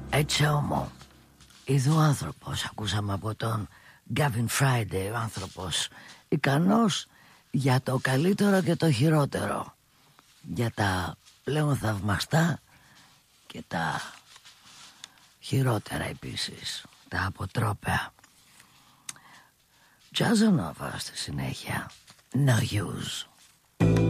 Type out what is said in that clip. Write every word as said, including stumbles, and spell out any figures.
Έτσι όμως, είδου άνθρωπος, ακούσαμε από τον Gavin Friday, ο άνθρωπος ικανός για το καλύτερο και το χειρότερο, για τα πλέον θαυμαστά και τα χειρότερα επίσης, τα αποτρόπαια. Τζάζονόβα στη συνέχεια. No use.